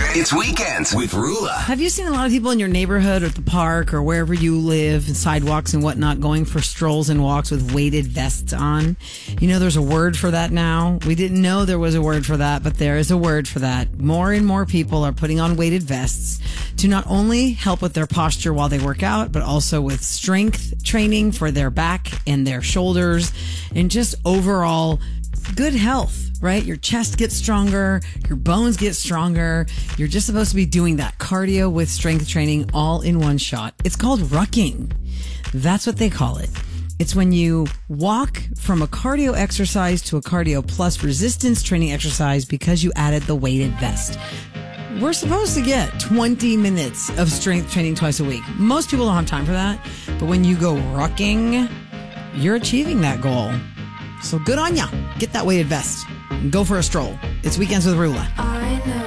It's Weekends with Rula. Have you seen a lot of people in your neighborhood or at the park or wherever you live, sidewalks and whatnot, going for strolls and walks with weighted vests on? You know, there's a word for that now. We didn't know there was a word for that, but there is a word for that. More and more people are putting on weighted vests to not only help with their posture while they work out, but also with strength training for their back and their shoulders and just overall good health. Right? Your chest gets stronger, your bones get stronger. You're just supposed to be doing that cardio with strength training all in one shot. It's called rucking. That's what they call it. It's when you walk from a cardio exercise to a cardio plus resistance training exercise because you added the weighted vest. We're supposed to get 20 minutes of strength training twice a week. Most people don't have time for that, but when you go rucking, you're achieving that goal. So good on ya. Get that weighted vest and go for a stroll. It's Weekends with Rula.